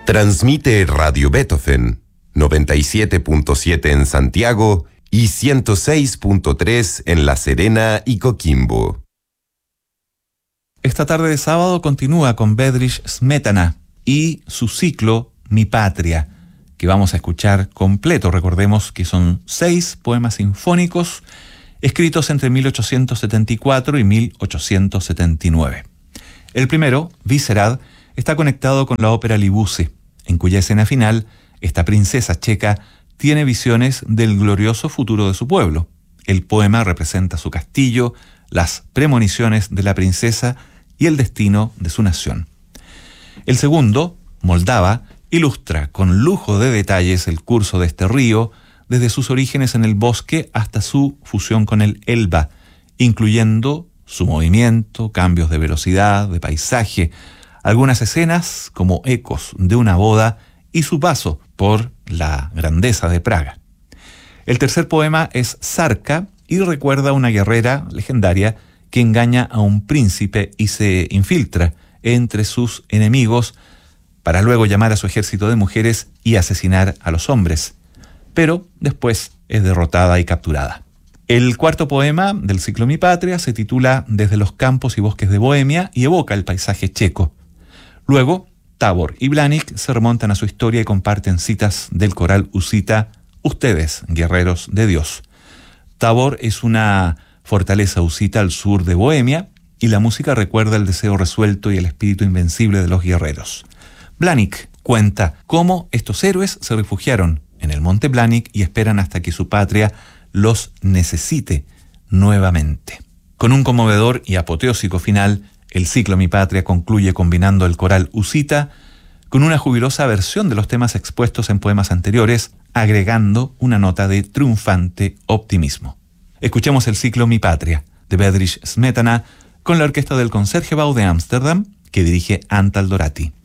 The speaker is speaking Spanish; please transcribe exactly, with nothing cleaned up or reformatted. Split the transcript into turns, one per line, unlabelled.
Transmite Radio Beethoven, noventa y siete punto siete en Santiago y ciento seis punto tres en La Serena y Coquimbo.
Esta tarde de sábado continúa con Bedřich Smetana y su ciclo Mi Patria, que vamos a escuchar completo. Recordemos que son seis poemas sinfónicos escritos entre mil ochocientos setenta y cuatro y mil ochocientos setenta y nueve. El primero, Vyšehrad, está conectado con la ópera Libuce, en cuya escena final, esta princesa checa tiene visiones del glorioso futuro de su pueblo. El poema representa su castillo, las premoniciones de la princesa y el destino de su nación. El segundo, Moldava, ilustra con lujo de detalles el curso de este río, desde sus orígenes en el bosque hasta su fusión con el Elba, incluyendo su movimiento, cambios de velocidad, de paisaje, algunas escenas como ecos de una boda y su paso por la grandeza de Praga. El tercer poema es Sarka y recuerda a una guerrera legendaria que engaña a un príncipe y se infiltra entre sus enemigos para luego llamar a su ejército de mujeres y asesinar a los hombres, pero después es derrotada y capturada. El cuarto poema del ciclo Mi Patria se titula Desde los campos y bosques de Bohemia y evoca el paisaje checo. Luego, Tabor y Blanik se remontan a su historia y comparten citas del coral husita Ustedes, guerreros de Dios. Tabor es una fortaleza husita al sur de Bohemia y la música recuerda el deseo resuelto y el espíritu invencible de los guerreros. Blanik cuenta cómo estos héroes se refugiaron en el monte Blanik y esperan hasta que su patria los necesite nuevamente. Con un conmovedor y apoteósico final, el ciclo Mi Patria concluye combinando el coral husita con una jubilosa versión de los temas expuestos en poemas anteriores, agregando una nota de triunfante optimismo. Escuchemos el ciclo Mi Patria de Bedřich Smetana con la orquesta del Concertgebouw de Ámsterdam que dirige Antal Dorati.